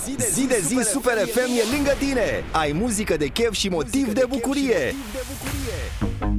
Zi de zi Super FM e lângă tine. Ai muzică de chef și motiv de bucurie.